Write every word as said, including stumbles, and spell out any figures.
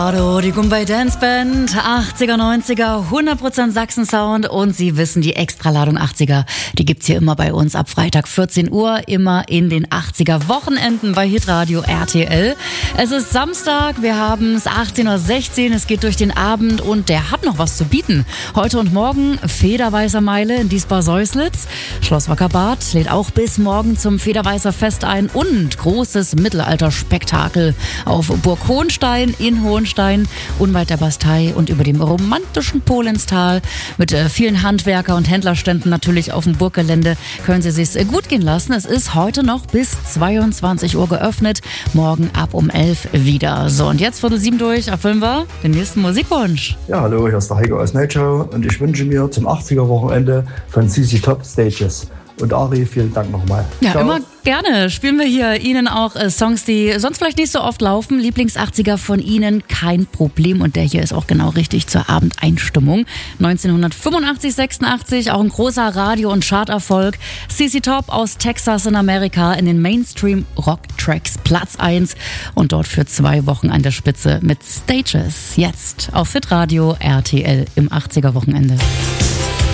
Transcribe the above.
Hallo, die Gumbay Dance Band, achtziger, neunziger, hundert Prozent Sachsen-Sound und Sie wissen, die Extraladung achtziger, die gibt's hier immer bei uns ab Freitag vierzehn Uhr, immer in den achtziger Wochenenden bei Hitradio R T L. Es ist Samstag, wir haben es achtzehn Uhr sechzehn, es geht durch den Abend und der hat noch was zu bieten. Heute und morgen Federweißer Meile in Diesbar-Säuslitz, Schloss Wackerbad lädt auch bis morgen zum Federweißer Fest ein und großes Mittelalter-Spektakel auf Burg Hohenstein in Hohenstein. Unweit der Bastei und über dem romantischen Polenstal mit äh, vielen Handwerker- und Händlerständen natürlich auf dem Burggelände können Sie sich's gut gehen lassen. Es ist heute noch bis zweiundzwanzig Uhr geöffnet, morgen ab um elf wieder. So, und jetzt Viertel sieben durch, erfüllen wir den nächsten Musikwunsch. Ja, hallo, hier ist der Heiko aus Night Show und ich wünsche mir zum achtziger Wochenende von C C Top Stages. Und Ari, vielen Dank nochmal. Ja, Ciao. immer gerne. Spielen wir hier Ihnen auch äh, Songs, die sonst vielleicht nicht so oft laufen. Lieblings-achtziger von Ihnen, kein Problem. Und der hier ist auch genau richtig zur Abendeinstimmung. neunzehnhundertfünfundachtzig, sechsundachtzig, auch ein großer Radio- und Charterfolg. C C Top aus Texas in Amerika in den Mainstream-Rock-Tracks Platz eins. Und dort für zwei Wochen an der Spitze mit Stages. Jetzt auf Hitradio R T L im achtziger Wochenende.